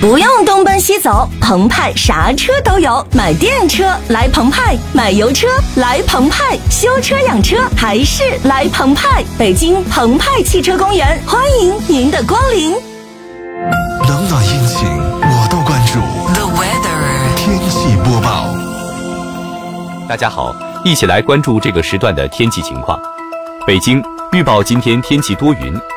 不用东奔西走，澎湃啥车都有，买电车来澎湃，买油车来澎湃，修车养车还是来澎湃。北京澎湃汽车公园，欢迎您的光临。 冷暖阴晴我都关注。 The weather 天气播报。 大家好，一起来关注这个时段的天气情况。北京预报今天天气多云，